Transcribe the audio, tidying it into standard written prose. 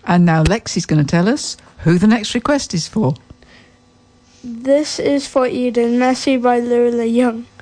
And now Lexi's going to tell us who the next request is for. This is for Eden, Messi by Lula Young.